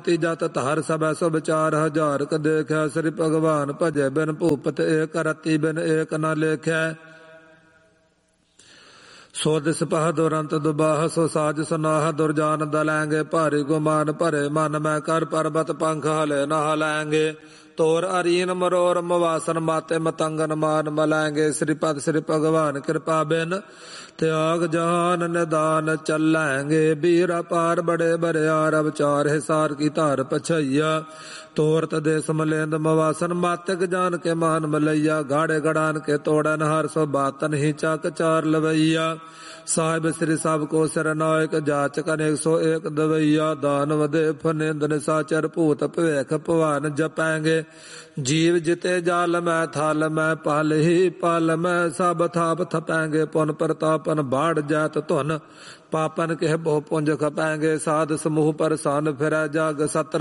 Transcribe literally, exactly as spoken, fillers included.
जत हर सब सो विचार हजार क देख श्री भगवान भजे बिन भूपत एक रति बिन एक न लेख्या सो दिस पह दुरंत दुबाह सो साज सुनाह दुरजान दलैंगे भारी गुमान भरे मन मैं कर पर्वत पंख हले न हलैंगे तोर अरीन मरोर मवासन माते मतंगन मान मलैंगे श्रीपद श्री भगवान कृपा बिन त्याग जहान निदान चलैंगे बीर अपार बड़े बड़े आरब चार हिसार की धार पछैया तोरत देश मलेंद मवासन मातक जान के मान मलैया गाड़े गड़ान के तोड़न हर सो बातन ही चक चार लवैया साहिब श्री सब को सिर नायक जाचक अनेक सो एक दवैया दानव देव निंद निशाचर भूत भवेख भवान जपैंगे जीव जिते जाल मैं थल मैं पल ही पल मैं सब थाप थपैंगे पुन प्रतापन बाढ़ जात धुन पापन के बहु पुंज खपैंगे साध समूह पर सान फिरै जग सत्र